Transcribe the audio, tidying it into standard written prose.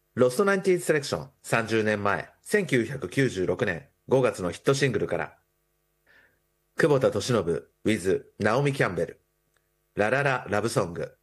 ロストナインティーズセレクション30年前、1996年5月のヒットシングルから、久保田利伸 with ナオミ・キャンベル、ララララブソング。